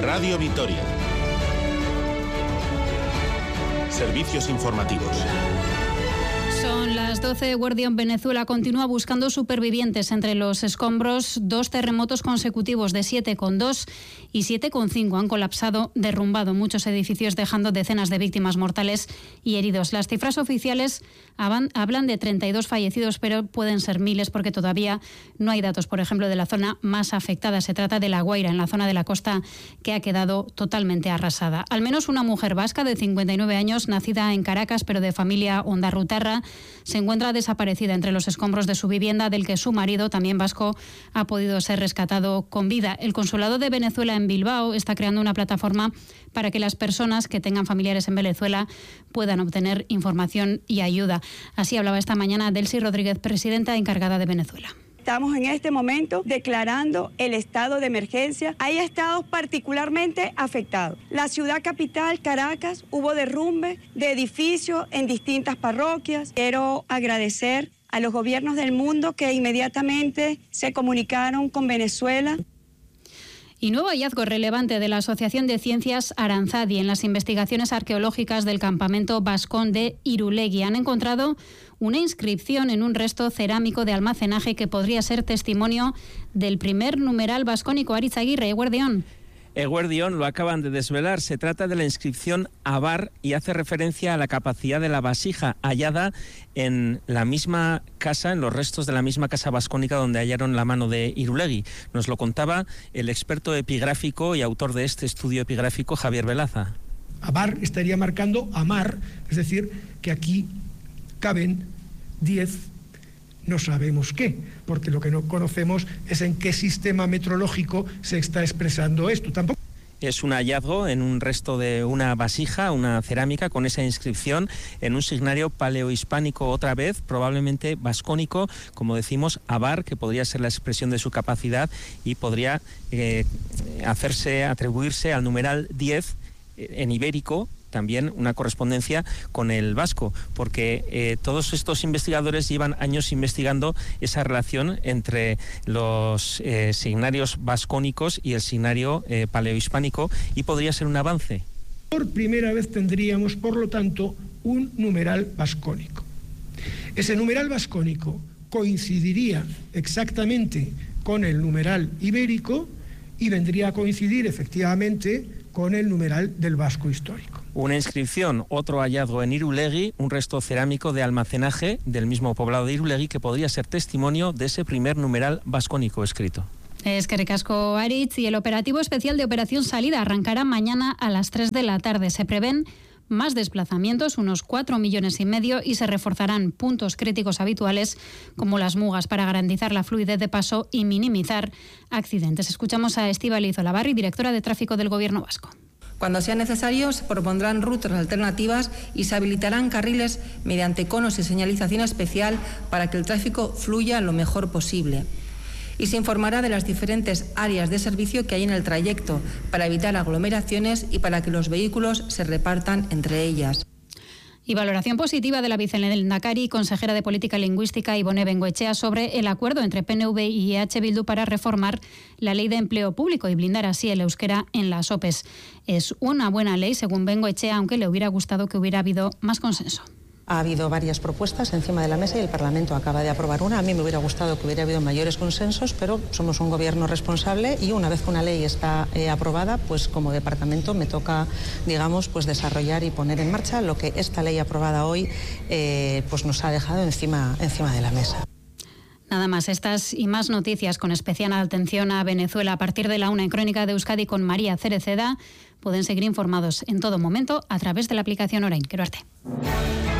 Radio Vitoria. Servicios informativos. Son las 12. Guardián Venezuela continúa buscando supervivientes entre los escombros. 2 terremotos consecutivos de 7,2 y 7,5 han colapsado, derrumbado muchos edificios, dejando decenas de víctimas mortales y heridos. Las cifras oficiales hablan de 32 fallecidos, pero pueden ser miles porque todavía no hay datos, por ejemplo, de la zona más afectada. Se trata de La Guaira, en la zona de la costa que ha quedado totalmente arrasada. Al menos una mujer vasca de 59 años, nacida en Caracas, pero de familia ondarrutarra, se encuentra desaparecida entre los escombros de su vivienda, del que su marido, también vasco, ha podido ser rescatado con vida. El Consulado de Venezuela en Bilbao está creando una plataforma para que las personas que tengan familiares en Venezuela puedan obtener información y ayuda. Así hablaba esta mañana Delcy Rodríguez, presidenta encargada de Venezuela. Estamos en este momento declarando el estado de emergencia. Hay estados particularmente afectados. La ciudad capital, Caracas, hubo derrumbe de edificios en distintas parroquias. Quiero agradecer a los gobiernos del mundo que inmediatamente se comunicaron con Venezuela. Y nuevo hallazgo relevante de la Asociación de Ciencias Aranzadi en las investigaciones arqueológicas del campamento vascón de Irulegui. Han encontrado una inscripción en un resto cerámico de almacenaje que podría ser testimonio del primer numeral vascónico. Aritz Aguirre, Eguerdión. Eguerdión, lo acaban de desvelar. Se trata de la inscripción Abar y hace referencia a la capacidad de la vasija hallada en la misma casa, en los restos de la misma casa vascónica donde hallaron la mano de Irulegui. Nos lo contaba el experto epigráfico y autor de este estudio epigráfico, Javier Velaza. Abar estaría marcando Amar, es decir, que aquí caben 10, no sabemos qué, porque lo que no conocemos es en qué sistema metrológico se está expresando esto. Tampoco es un hallazgo en un resto de una vasija, una cerámica con esa inscripción en un signario paleohispánico, otra vez, probablemente vascónico, como decimos, Abar, que podría ser la expresión de su capacidad y podría atribuirse al numeral 10 en ibérico. También una correspondencia con el vasco, porque todos estos investigadores llevan años investigando esa relación entre los signarios vascónicos y el signario paleohispánico, y podría ser un avance. Por primera vez tendríamos, por lo tanto, un numeral vascónico. Ese numeral vascónico coincidiría exactamente con el numeral ibérico y vendría a coincidir efectivamente con el numeral del vasco histórico. Una inscripción, otro hallazgo en Irulegui, un resto cerámico de almacenaje del mismo poblado de Irulegui que podría ser testimonio de ese primer numeral vascónico escrito. Eskerrik asko, Aritz. Y el operativo especial de Operación Salida arrancará mañana a las 3 de la tarde. Se prevén más desplazamientos, unos 4,5 millones, y se reforzarán puntos críticos habituales como las mugas para garantizar la fluidez de paso y minimizar accidentes. Escuchamos a Estíbaliz Olavarri, directora de Tráfico del Gobierno vasco. Cuando sea necesario, se propondrán rutas alternativas y se habilitarán carriles mediante conos y señalización especial para que el tráfico fluya lo mejor posible. Y se informará de las diferentes áreas de servicio que hay en el trayecto para evitar aglomeraciones y para que los vehículos se repartan entre ellas. Y valoración positiva de la vicelehendakari y consejera de Política Lingüística Ibone Bengoechea sobre el acuerdo entre PNV y EH Bildu para reformar la ley de empleo público y blindar así el euskera en las OPEs. Es una buena ley, según Bengoechea, aunque le hubiera gustado que hubiera habido más consenso. Ha habido varias propuestas encima de la mesa y el Parlamento acaba de aprobar una. A mí me hubiera gustado que hubiera habido mayores consensos, pero somos un gobierno responsable y una vez que una ley está aprobada, pues como departamento me toca, digamos, pues desarrollar y poner en marcha lo que esta ley aprobada hoy pues nos ha dejado encima de la mesa. Nada más, estas y más noticias con especial atención a Venezuela a partir de la 1 en Crónica de Euskadi con María Cereceda. Pueden seguir informados en todo momento a través de la aplicación Orain. Quero arte.